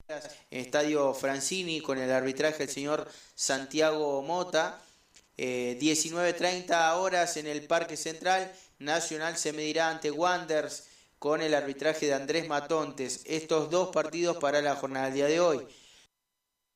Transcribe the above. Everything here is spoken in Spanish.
Estadio Francini con el arbitraje del señor Santiago Mota. 19:30 horas en el Parque Central. Nacional se medirá ante Wanderers con el arbitraje de Andrés Matontes. Estos dos partidos para la jornada del día de hoy.